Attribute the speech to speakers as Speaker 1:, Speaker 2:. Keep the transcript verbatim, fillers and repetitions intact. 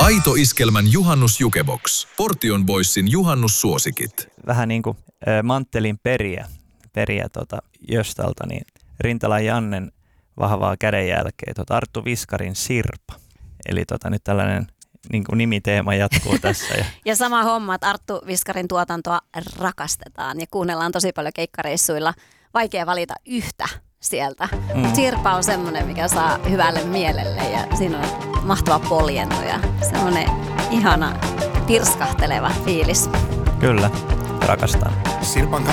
Speaker 1: Aito Iskelmän juhannusjukebox. Portion Boysin juhannussuosikit.
Speaker 2: Vähän niin kuin äh, manttelin periä, periä tota, Jöstalta, niin Rintalan Jannen vahvaa kädenjälkeä, tota Arttu Viskarin Sirpa. Eli tota, nyt tällainen niin kuin nimiteema jatkuu tässä. Ja,
Speaker 3: ja sama homma, että Arttu Viskarin tuotantoa rakastetaan ja kuunnellaan tosi paljon keikkareissuilla. Vaikea valita yhtä sieltä. Mm. Sirpa on semmoinen, mikä saa hyvälle mielelle ja siinä on mahtava poljento ja semmoinen ihana pirskahteleva fiilis.
Speaker 2: Kyllä, rakastan.
Speaker 4: Sirpan